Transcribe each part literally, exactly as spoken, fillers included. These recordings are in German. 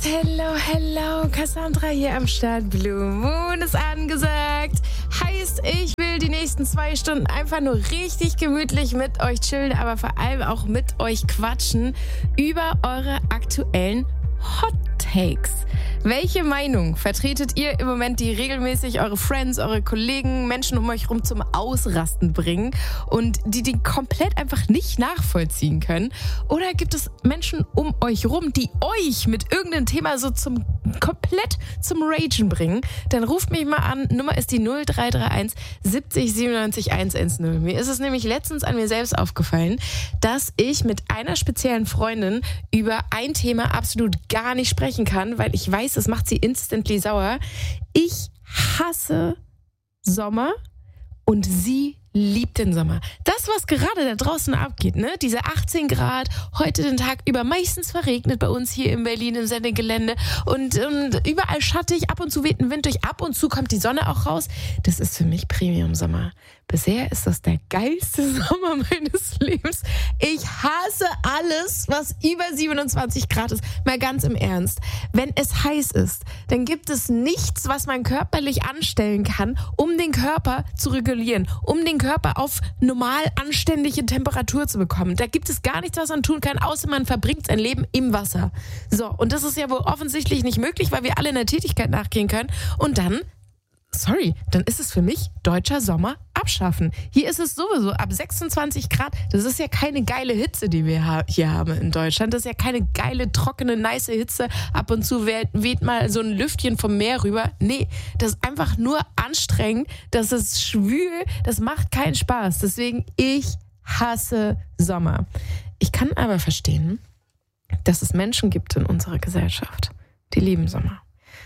Hello, hello, Cassandra hier am Start. Blue Moon ist angesagt. Heißt, ich will die nächsten zwei Stunden einfach nur richtig gemütlich mit euch chillen, aber vor allem auch mit euch quatschen über eure aktuellen Hot Takes. Welche Meinung vertretet ihr im Moment, die regelmäßig eure Friends, eure Kollegen, Menschen um euch rum zum Ausrasten bringen und die die komplett einfach nicht nachvollziehen können? Oder gibt es Menschen um euch rum, die euch mit irgendeinem Thema so zum komplett zum Ragen bringen? Dann ruft mich mal an. Nummer ist die null drei drei eins siebzig siebenundneunzig hundertzehn. Mir ist es nämlich letztens an mir selbst aufgefallen, dass ich mit einer speziellen Freundin über ein Thema absolut gar nicht sprechen kann, weil ich weiß, es macht sie instantly sauer. Ich hasse Sommer und sie liebt den Sommer. Das, was gerade da draußen abgeht, ne? Diese achtzehn Grad, heute den Tag über, meistens verregnet bei uns hier in Berlin im Sendegelände und, und überall schattig, ab und zu weht ein Wind durch, ab und zu kommt die Sonne auch raus. Das ist für mich Premium-Sommer. Bisher ist das der geilste Sommer meines Lebens. Ich hasse alles, was über siebenundzwanzig Grad ist. Mal ganz im Ernst. Wenn es heiß ist, dann gibt es nichts, was man körperlich anstellen kann, um den Körper zu regulieren, um den Körper auf normal anständige Temperatur zu bekommen. Da gibt es gar nichts, was man tun kann, außer man verbringt sein Leben im Wasser. So, und das ist ja wohl offensichtlich nicht möglich, weil wir alle einer Tätigkeit nachgehen können. Und dann Sorry, dann ist es für mich deutscher Sommer abschaffen. Hier ist es sowieso ab sechsundzwanzig Grad. Das ist ja keine geile Hitze, die wir hier haben in Deutschland. Das ist ja keine geile, trockene, nice Hitze. Ab und zu weht, weht mal so ein Lüftchen vom Meer rüber. Nee, das ist einfach nur anstrengend. Das ist schwül. Das macht keinen Spaß. Deswegen, ich hasse Sommer. Ich kann aber verstehen, dass es Menschen gibt in unserer Gesellschaft, die lieben Sommer.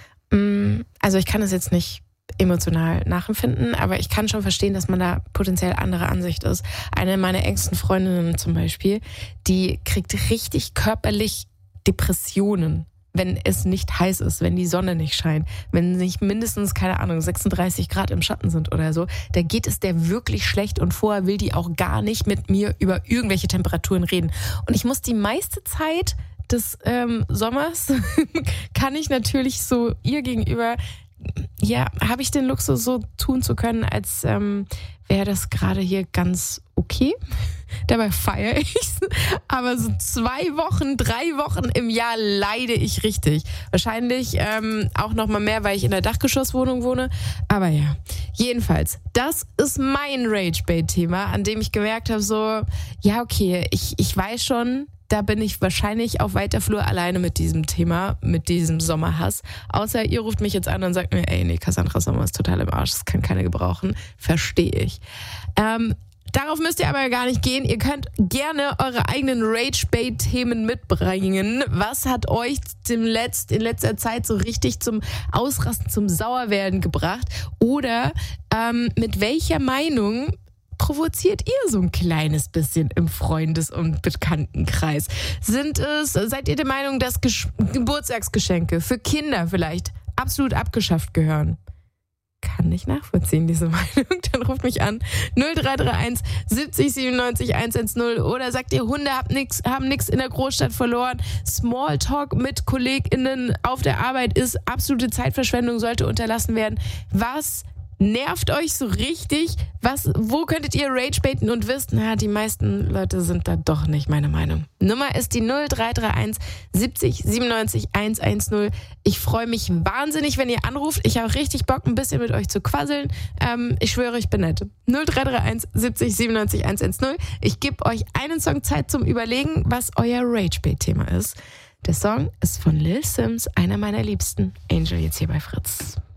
Also ich kann es jetzt nicht emotional nachempfinden, aber ich kann schon verstehen, dass man da potenziell anderer Ansicht ist. Eine meiner engsten Freundinnen zum Beispiel, die kriegt richtig körperlich Depressionen, wenn es nicht heiß ist, wenn die Sonne nicht scheint, wenn nicht mindestens, keine Ahnung, sechsunddreißig Grad im Schatten sind oder so. Da geht es der wirklich schlecht und vorher will die auch gar nicht mit mir über irgendwelche Temperaturen reden. Und ich muss die meiste Zeit des ähm, Sommers kann ich natürlich so ihr gegenüber, ja, habe ich den Luxus, so tun zu können, als ähm, wäre das gerade hier ganz okay. Dabei feiere ich's. Aber so zwei Wochen, drei Wochen im Jahr leide ich richtig. Wahrscheinlich ähm, auch noch mal mehr, weil ich in der Dachgeschosswohnung wohne. Aber ja, jedenfalls, das ist mein Rage-Bait-Thema, an dem ich gemerkt habe, so, ja, okay, ich, ich weiß schon, da bin ich wahrscheinlich auf weiter Flur alleine mit diesem Thema, mit diesem Sommerhass. Außer ihr ruft mich jetzt an und sagt mir, ey, nee, Cassandra Sommer ist total im Arsch, das kann keiner gebrauchen. Verstehe ich. Ähm, darauf müsst ihr aber gar nicht gehen. Ihr könnt gerne eure eigenen Rage-Bait-Themen mitbringen. Was hat euch dem Letzt, in letzter Zeit so richtig zum Ausrasten, zum Sauerwerden gebracht? Oder ähm, mit welcher Meinung provoziert ihr so ein kleines bisschen im Freundes- und Bekanntenkreis? Sind es, seid ihr der Meinung, dass Gesch- Geburtstagsgeschenke für Kinder vielleicht absolut abgeschafft gehören? Kann nicht nachvollziehen, diese Meinung. Dann ruft mich an null drei drei eins siebzig siebenundneunzig hundertzehn oder sagt ihr, Hunde haben nix, haben nix in der Großstadt verloren. Smalltalk mit KollegInnen auf der Arbeit ist absolute Zeitverschwendung, sollte unterlassen werden. Was nervt euch so richtig? Was, wo könntet ihr Rage-baiten und wisst, na, die meisten Leute sind da doch nicht meine Meinung. Nummer ist die null drei drei eins siebzig siebenundneunzig hundertzehn. Ich freue mich wahnsinnig, wenn ihr anruft. Ich habe richtig Bock, ein bisschen mit euch zu quasseln. Ähm, ich schwöre, ich bin nett. null drei drei eins siebzig siebenundneunzig hundertzehn. Ich gebe euch einen Song Zeit zum Überlegen, was euer Rage-Bait-Thema ist. Der Song ist von Lil Sims, einer meiner Liebsten. Angel jetzt hier bei Fritz.